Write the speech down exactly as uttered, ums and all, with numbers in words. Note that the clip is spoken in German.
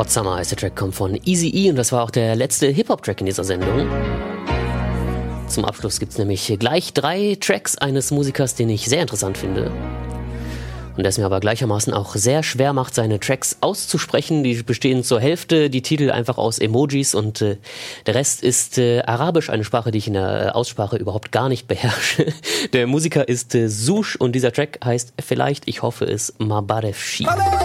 Hot Summer heißt der Track, kommt von Eazy-E und das war auch der letzte Hip-Hop-Track in dieser Sendung. Zum Abschluss gibt es nämlich gleich drei Tracks eines Musikers, den ich sehr interessant finde. Und der es mir aber gleichermaßen auch sehr schwer macht, seine Tracks auszusprechen. Die bestehen zur Hälfte, die Titel einfach aus Emojis und äh, der Rest ist äh, Arabisch, eine Sprache, die ich in der äh, Aussprache überhaupt gar nicht beherrsche. Der Musiker ist äh, Sush und dieser Track heißt vielleicht, ich hoffe es, Mabarefshi.